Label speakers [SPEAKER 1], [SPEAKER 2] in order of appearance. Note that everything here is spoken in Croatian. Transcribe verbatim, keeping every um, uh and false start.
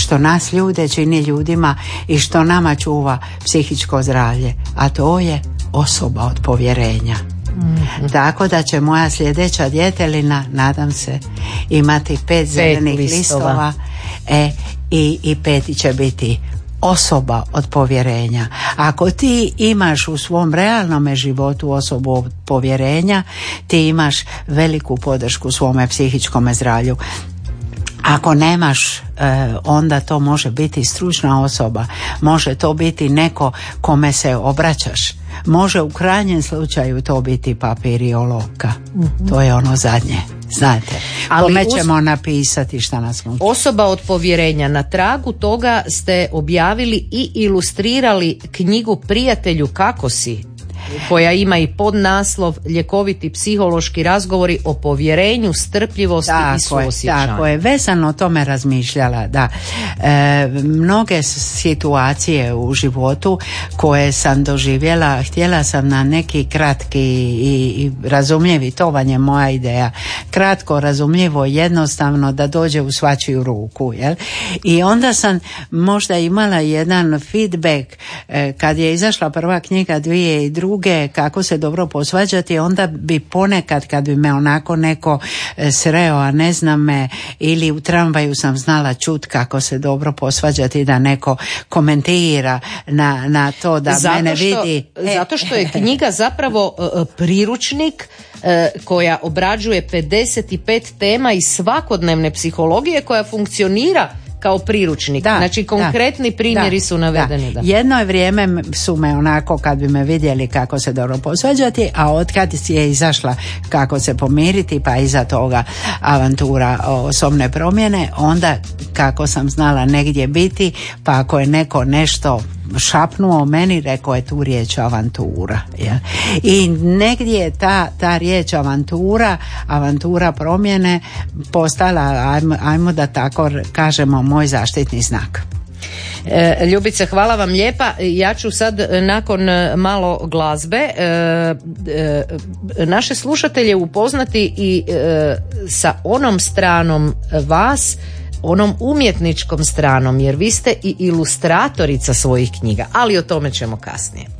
[SPEAKER 1] što nas ljude čini ljudima i što nama čuva psihičko zdravlje, a to je osoba od povjerenja. Mm-hmm. Tako da će moja sljedeća djetelina, nadam se, imati pet, pet zelenih listova, listova e, i, i peti će biti osoba od povjerenja. Ako ti imaš u svom realnom životu osobu od povjerenja, ti imaš veliku podršku svome psihičkom zdravlju. Ako nemaš, onda to može biti stručna osoba, može to biti neko kome se obraćaš, može u krajnjem slučaju to biti papir i olovka. Mm-hmm. To je ono zadnje, znate. Ali kome ćemo us... napisati šta nas muči.
[SPEAKER 2] Osoba od povjerenja. Na tragu toga ste objavili i ilustrirali knjigu Prijatelju kako si, koja ima i podnaslov Ljekoviti psihološki razgovori o povjerenju, strpljivosti tako i suosjećanju.
[SPEAKER 1] Tako je, vezano o tome razmišljala, da. E, mnoge situacije u životu koje sam doživjela, htjela sam na neki kratki i, i razumljivi, to vam je moja ideja, kratko, razumljivo, jednostavno da dođe u svačiju ruku, jel? I onda sam možda imala jedan feedback e, kad je izašla prva knjiga dvije i druge, kako se dobro posvađati, onda bi ponekad kad bi me onako neko sreo, a ne znam me, ili u tramvaju sam znala čut kako se dobro posvađati, da neko komentira na, na to da zato mene što, vidi.
[SPEAKER 2] Zato što je knjiga zapravo uh, priručnik uh, koja obrađuje pedeset pet tema iz svakodnevne psihologije koja funkcionira kao priručnik. Da, znači konkretni da, primjeri da, su navedeni.
[SPEAKER 1] Da. Da. Jedno vrijeme su me onako kad bi me vidjeli kako se dobro posvađati, a otkad je izašla kako se pomiriti, pa iza toga avantura osobne promjene, onda kako sam znala negdje biti, pa ako je neko nešto šapnuo meni, rekao je tu riječ avantura. Ja. I negdje je ta, ta riječ avantura, avantura promjene postala, ajmo, ajmo da tako kažemo, moj zaštitni znak.
[SPEAKER 2] E, Ljubice, hvala vam lijepa. Ja ću sad nakon malo glazbe e, e, naše slušatelje upoznati i e, sa onom stranom vas, onom umjetničkom stranom, jer vi ste i ilustratorica svojih knjiga, ali o tome ćemo kasnije.